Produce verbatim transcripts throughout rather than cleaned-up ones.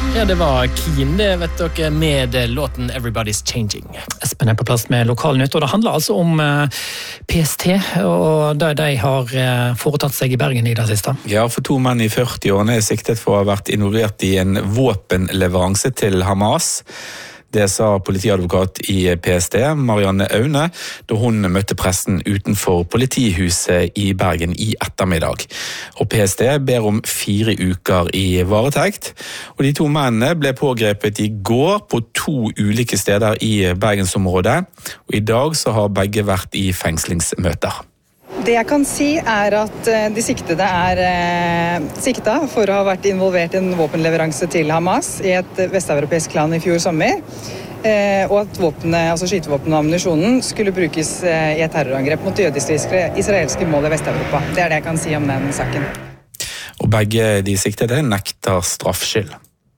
Ja, det var Keen, det vet dere, med låten Everybody's Changing. Espen er på plass med lokalnytt, og det handler altså om P S T, og det de har foretatt seg i Bergen i det siste. Ja, for to menn i førti-årene er siktet for å ha vært involvert i en våpenleveranse til Hamas. Det sa politiadvokat i P S T, Marianne Aune, da hun møtte pressen utenfor politihuset i Bergen i ettermiddag. Og P S T ber om fire uker i varetekt, og de to mennene ble pågrepet i går på to ulike steder i Bergensområdet, og i dag så har begge vært i fengslingsmøter. Det jeg kan si er at de siktede er eh, sikta for å ha vært involvert i en våpenleveranse til Hamas i et vesteuropeisk land i fjor sommer, eh, og at våpene, altså skytevåpen og ammunisjonen skulle brukes eh, i et terrorangrep mot jødiske israelske mål i Vest-Europa. Det er det jeg kan si om den saken. Og begge de siktede nekter straffskyld.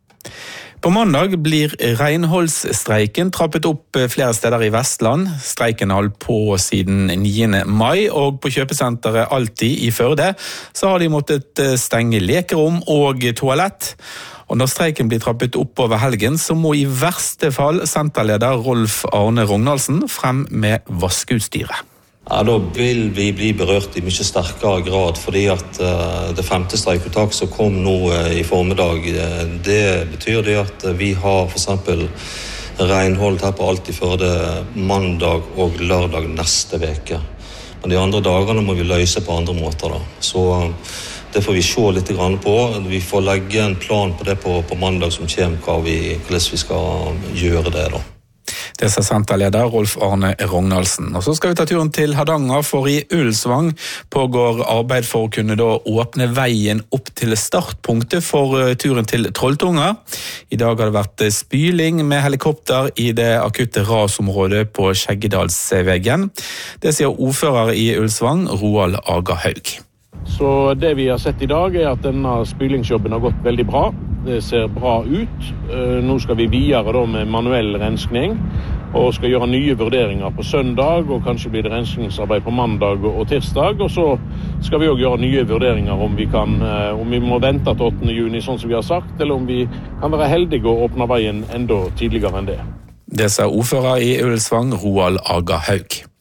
På mandag blir renholdsstreiken trappet opp flere steder i Vestland. Streiken har holdt på siden niende mai, og på kjøpesenteret Alltid i Førde så har de måttet stenge lekerom og toalett. Og når streiken blir trappet opp over helgen, så må i verste fall senterleder Rolf Arne Rognaldsen frem med vaskeutstyret. Ja, da vil vi bli berørt i mye sterkere grad, fordi at uh, det femte streikuttak som kom nå uh, i formiddag, uh, det betyr det at uh, vi har for eksempel renhold her på Alltid Førde mandag og lørdag neste veke. Men de andre dagene må vi løse på andre måter da. Så uh, det får vi se litt grann på. Vi får legge en plan på det på, på mandag som kommer, hva vi, hvordan vi skal gjøre det da. Det sa senterleder Rolf Arne Rognaldsen. Og så skal vi ta turen til Hardanger, for i Ullensvang pågår arbeid for å kunne da åpne veien opp til startpunktet for turen til Trolltunga. I dag har det vært spyling med helikopter i det akutte rasområdet på Skjeggedalsveggen. Det sier ordfører i Ullensvang, Roald Aga Haug. Så det vi har sett i dag er at denne spylingsjobben har gått veldig bra. Det ser bra ut. Nå skal vi videre da med manuell renskning, og skal gjøre nye vurderinger på søndag, og kanskje blir det renskningsarbeid på mandag og tirsdag, og så skal vi også gjøre nye vurderinger om vi, kan, om vi må vente til åttende juni, sånn som vi har sagt, eller om vi kan være heldige og åpne veien enda tidligere enn det. Det sa ordfører i Ullensvang, Roald Aga Haug.